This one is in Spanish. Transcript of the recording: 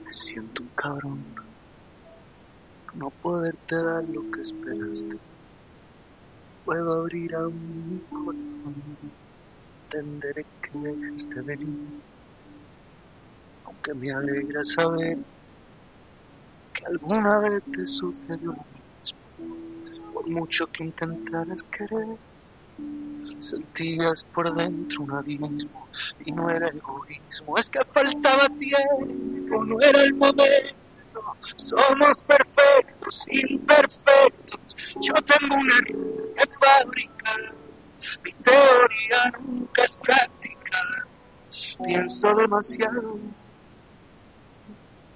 Me siento un cabrón, no poderte dar lo que esperaste. Puedo abrir aún mi corazón, entenderé que me dejaste venir. Aunque me alegra saber que alguna vez te sucedió lo mismo. Por mucho que intentaras querer, sentías por dentro un abismo. Y no era egoísmo, es que faltaba tiempo, no era el momento. Somos perfectos, imperfectos. Yo tengo un error de fábrica. Mi teoría nunca es práctica. Pienso demasiado